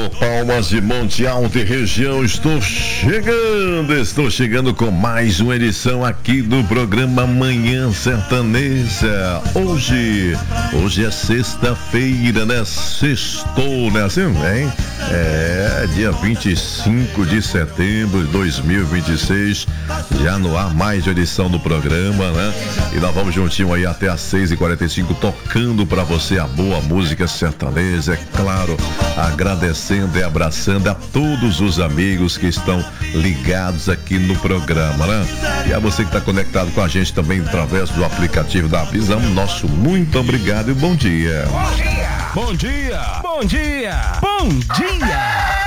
Alô, Palmas de Monte Alto e região, estou chegando com mais uma edição aqui do programa Manhã Sertaneja. Hoje é sexta-feira, né? Sextou, né? Assim, hein? Dia 25 de setembro de 2026, já no ar mais uma edição do programa, né? E nós vamos juntinho aí até às 6h45 tocando pra você a boa música sertaneja, é claro, agradecendo e abraçando a todos os amigos que estão ligados aqui no programa, né? E a você que está conectado com a gente também através do aplicativo da Visão, nosso muito obrigado e bom dia. Bom dia! Bom dia! Bom dia! Bom dia!